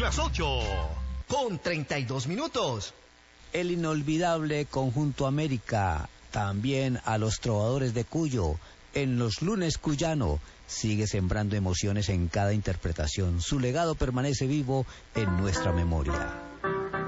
las 8, con 32 minutos. El inolvidable Conjunto América, también a los trovadores de Cuyo, en los lunes cuyano, sigue sembrando emociones en cada interpretación. Su legado permanece vivo en nuestra memoria.